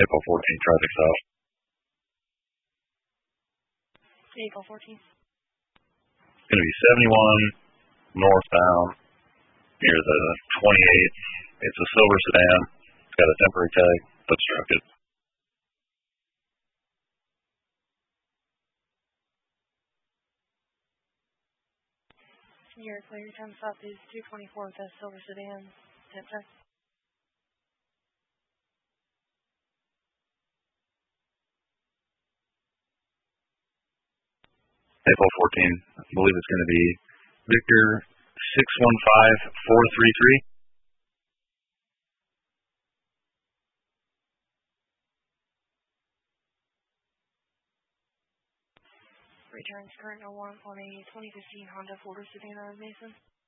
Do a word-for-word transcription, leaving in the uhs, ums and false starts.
April fourteenth, traffic stop. April fourteenth. It's going to be seventy-one northbound near the twenty-eighth. It's a silver sedan. It's got a temporary tag, obstructed. Your clear time stop is two twenty-four with a silver sedan. Temp check. April fourteenth. I believe it's going to be Victor six one five four three three. Returns current alarm on a twenty fifteen Honda Florida sedan out of Mason.